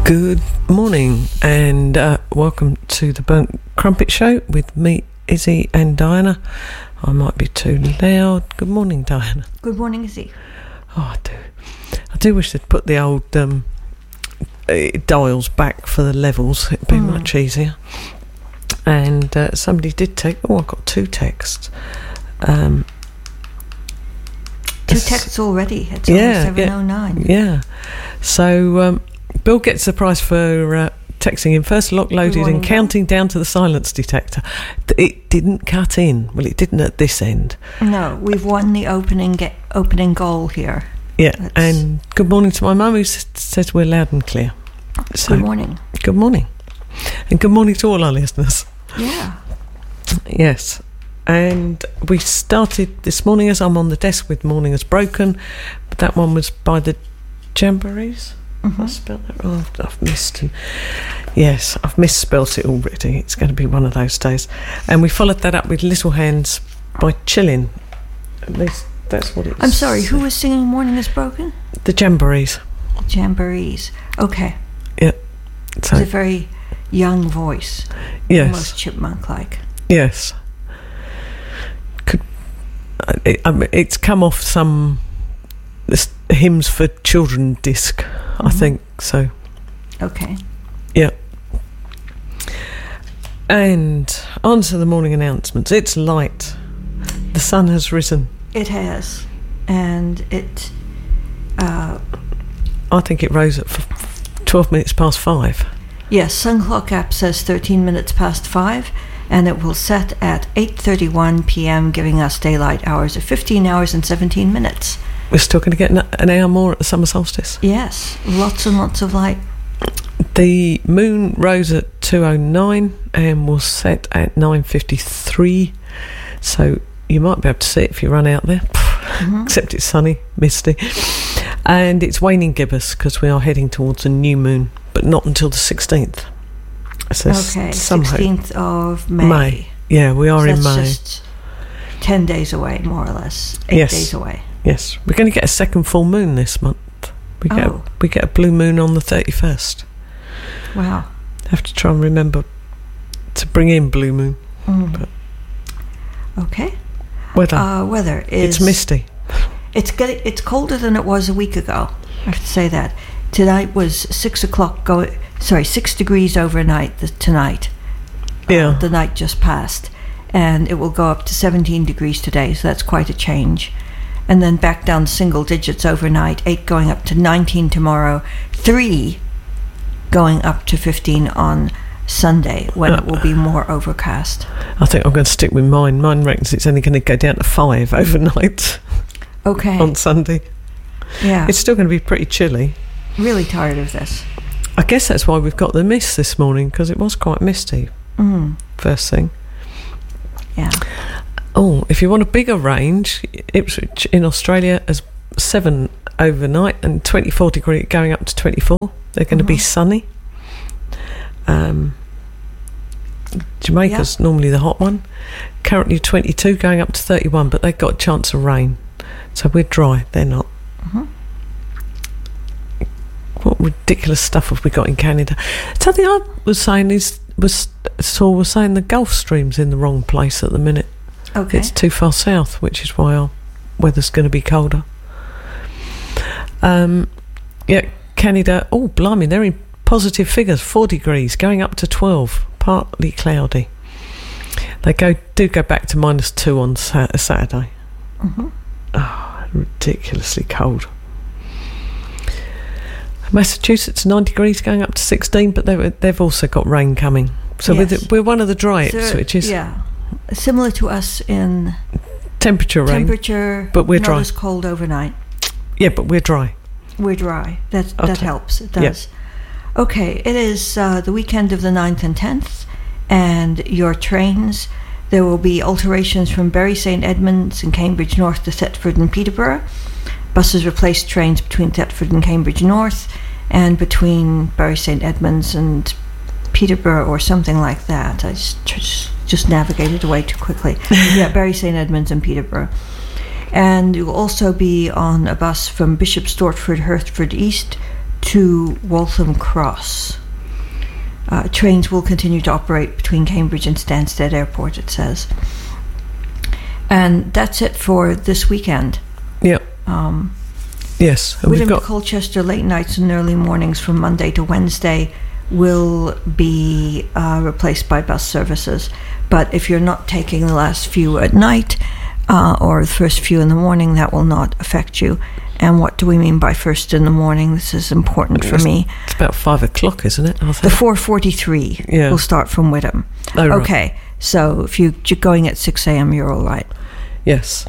Good morning and welcome to the Burnt Crumpet Show with me, Izzy and Diana. I might be too loud. Good morning, Diana. Good morning, Izzy. Oh, I do wish they'd put the old dials back for the levels. It'd be much easier. And somebody did take... Oh, I got two texts. Two texts already. It's only 7:09. Yeah. So... Bill gets the prize for texting in first lock loaded and counting down to the silence detector. It didn't cut in. Well, it didn't at this end. No, we've won the opening goal here. Yeah, and good morning to my mum who says we're loud and clear. So, good morning. Good morning. And good morning to all our listeners. Yeah. Yes. And we started this morning as I'm on the desk with Morning Has Broken, but that one was by the Jamborees. I spelled that wrong. I've misspelt it already. It's going to be one of those days. And we followed that up with Little Hands by Chillin'. At least that's what it is. I'm sorry, who was singing Morning Has Broken? The Jamborees. Jamborees. Okay. Yeah. So, it's a very young voice. Yes. Almost chipmunk-like. Yes. It's come off some Hymns for Children disc, I think so. Okay. Yeah. And on to the morning announcements. It's light. The sun has risen. It has. And it... I think it rose at 12 minutes past 5. Yes, Sun Clock app says 13 minutes past 5, and it will set at 8:31 p.m., giving us daylight hours of 15 hours and 17 minutes. We're still going to get an hour more at the summer solstice. Yes, lots and lots of light. The moon rose at 2:09 and will set at 9:53. So you might be able to see it if you run out there. Except it's sunny, misty. And it's waning gibbous because we are heading towards a new moon, but not until the 16th. So okay, 16th of May. Yeah, we are in May. Just 10 days away, more or less. 8 days away. Yes, we're going to get a second full moon this month. We get a blue moon on the 31st. Wow. I have to try and remember to bring in blue moon. But okay. Weather is... It's misty. It's colder than it was a week ago. I have to say that. Tonight was 6 degrees overnight tonight. Yeah. The night just passed. And it will go up to 17 degrees today, so that's quite a change. And then back down single digits overnight, 8 going up to 19 tomorrow, 3 going up to 15 on Sunday, when it will be more overcast. I think I'm going to stick with mine. Mine reckons it's only going to go down to 5 overnight. Okay. On Sunday. Yeah. It's still going to be pretty chilly. Really tired of this. I guess that's why we've got the mist this morning, because it was quite misty. First thing. Yeah. Oh, if you want a bigger range, Ipswich in Australia has 7 overnight and 24 degree going up to 24. They're going to be sunny. Jamaica's normally the hot one. Currently 22 going up to 31, but they've got a chance of rain. So we're dry, they're not. What ridiculous stuff have we got in Canada? Something I was saying was saying the Gulf Stream's in the wrong place at the minute. Okay. It's too far south, which is why our weather's going to be colder. Canada, oh blimey, they're in positive figures, 4 degrees, going up to 12, partly cloudy. They do go back to -2 on Saturday. Oh, ridiculously cold. Massachusetts, 9 degrees, going up to 16, but they've also got rain coming. So we're one of the dry Ipswiches. Yeah. Similar to us in rain, but we're dry. Not as cold overnight. Yeah, but we're dry. We're dry. That helps. It does. Yep. Okay, it is the weekend of the 9th and 10th, and your trains. There will be alterations from Bury St Edmunds and Cambridge North to Thetford and Peterborough. Buses replace trains between Thetford and Cambridge North, and between Bury St Edmunds and Peterborough, or something like that. I just navigated away too quickly. Yeah, Bury St Edmunds and Peterborough. And you'll also be on a bus from Bishop Stortford, Hertford East to Waltham Cross. Trains will continue to operate between Cambridge and Stansted Airport, it says. And that's it for this weekend. Yep. Yes. And Whittam to Colchester late nights and early mornings from Monday to Wednesday will be replaced by bus services. But if you're not taking the last few at night or the first few in the morning, that will not affect you. And what do we mean by first in the morning? This is important for me. It's about 5 o'clock, isn't it? The 4:43 will start from Whittam. Oh, right. Okay, so if you're going at 6 a.m., you're all right. Yes.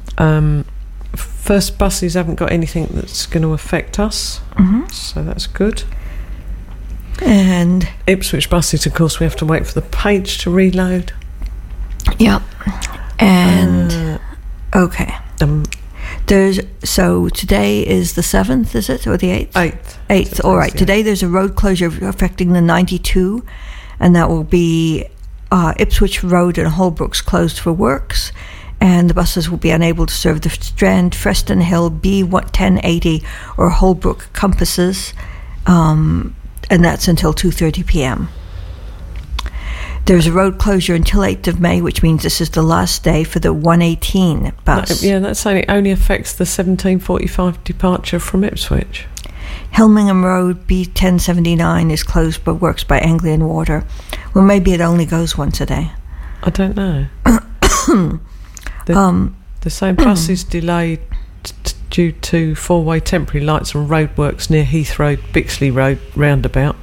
First buses haven't got anything that's going to affect us, so that's good. And Ipswich buses, of course, we have to wait for the page to reload. Yep. And okay. So today is the 7th, is it, or the 8th? 8th. All right. Yeah. Today there's a road closure affecting the 92, and that will be Ipswich Road and Holbrooks closed for works, and the buses will be unable to serve the Strand, Freston Hill, B1080 or Holbrook compasses, and that's until 2:30 p.m. There's a road closure until 8th of May, which means this is the last day for the 118 bus. That's saying it only affects the 17:45 departure from Ipswich. Helmingham Road, B1079, is closed but works by Anglian Water. Well, maybe it only goes once a day. I don't know. The same bus is delayed due to four-way temporary lights on roadworks near Heathrow, Bixley Road roundabout.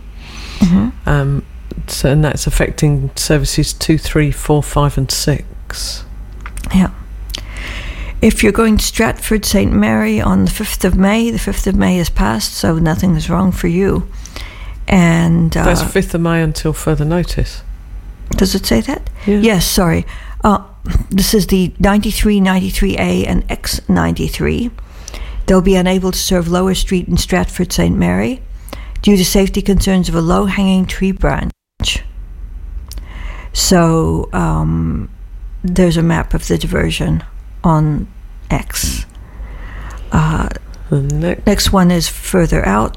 So, and that's affecting services 2, 3, 4, 5 and 6. Yeah. If you're going to Stratford St Mary on the 5th of May, the 5th of May is passed, so nothing is wrong for you. And that's 5th of May until further notice. Does it say that? Yeah. Yes, sorry. This is the 93, 93A and X93. They'll be unable to serve Lower Street in Stratford St Mary due to safety concerns of a low-hanging tree branch. So there's a map of the diversion on X. Next one is further out.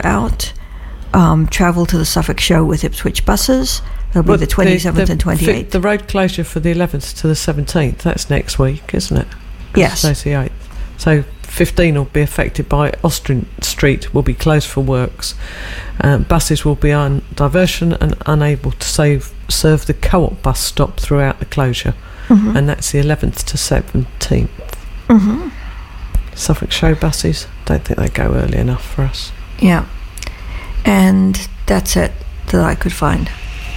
Travel to the Suffolk show with Ipswich buses. That'll be the 27th and 28th. The road closure for the 11th to the 17th, that's next week, isn't it? Yes. That's the 8th. So 15 will be affected by Austin Street, will be closed for works. Buses will be on diversion and unable to serve the Co-op bus stop throughout the closure. And that's the 11th to 17th. Suffolk show buses, don't think they go early enough for us. Yeah. And that's it that I could find.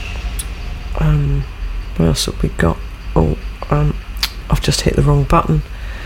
What else have we got? I've just hit the wrong button.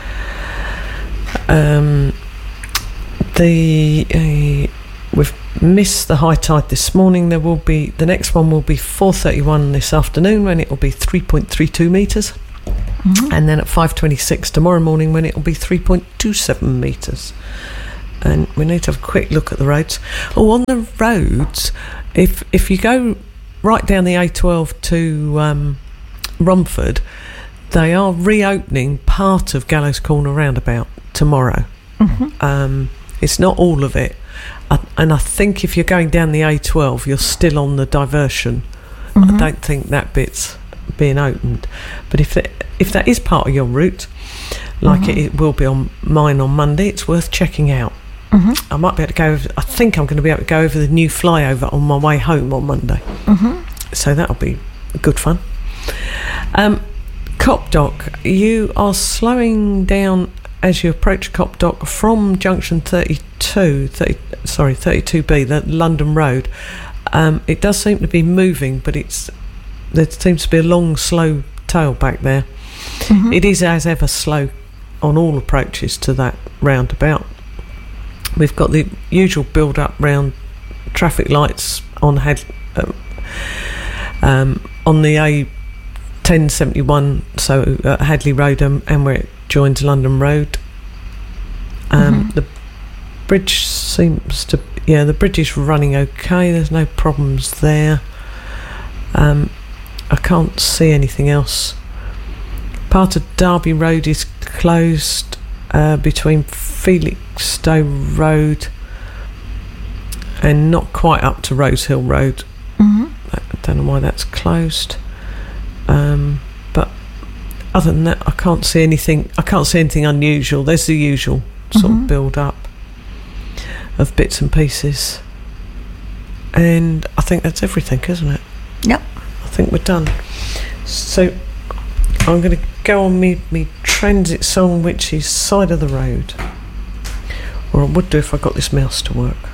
We've missed the high tide this morning. The next one will be 4:31 this afternoon, when it will be 3.32 metres, and then at 5:26 tomorrow morning, when it will be 3.27 metres. And we need to have a quick look at the roads. On the roads, if you go right down the A12 to Romford, they are reopening part of Gallows Corner roundabout tomorrow. It's not all of it, and I think if you're going down the A12, you're still on the diversion. I don't think that bit's being opened, but if that is part of your route, like it will be on mine on Monday, it's worth checking out. I might be able to go over, I think I'm going to be able to go over the new flyover on my way home on Monday. So that'll be good fun. Copdock, you are slowing down as you approach Copdock from junction 32B, the London Road. It does seem to be moving, but there seems to be a long, slow tail back there. It is, as ever, slow on all approaches to that roundabout. We've got the usual build-up round traffic lights on the A1071, so at Hadley Road and where it joins London Road. The bridge seems to, the bridge is running okay. There's no problems there. I can't see anything else. Part of Derby Road is closed between Felixstowe Road and not quite up to Rose Hill Road. Mm-hmm. I don't know why that's closed. But other than that, I can't see anything unusual. There's the usual sort of build up of bits and pieces. And I think that's everything, isn't it? Yep. I think we're done. So I'm going to go on me transit song, which is Side of the Road. Or I would do if I got this mouse to work.